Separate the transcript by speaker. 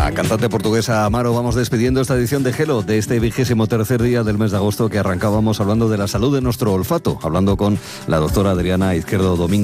Speaker 1: la cantante portuguesa Amaro vamos despidiendo esta edición de Hello de este 23º día del mes de agosto, que arrancábamos hablando de la salud de nuestro olfato, hablando con la doctora Adriana Izquierdo Domínguez.